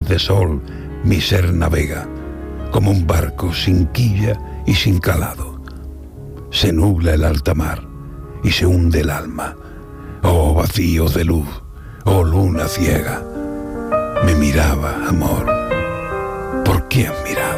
de sol mi ser navega, como un barco sin quilla y sin calado. Se nubla el alta mar y se hunde el alma. Oh vacío de luz, oh luna ciega. Me miraba, amor. ¿Por quién miraba?